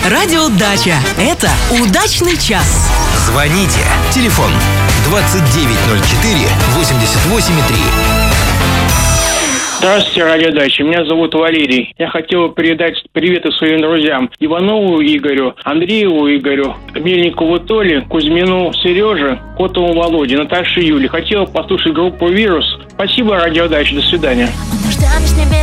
Радиодача. Это удачный час. Звоните. Телефон 2904 88,3. Здравствуйте, радиодача. Меня зовут Валерий. Я хотел передать приветы своим друзьям: Иванову Игорю, Андрееву Игорю, Мельникову Толе, Кузьмину Сереже, Котову Володе, Наташе Юле. Хотел послушать группу «Вирус». Спасибо, радиодача. До свидания.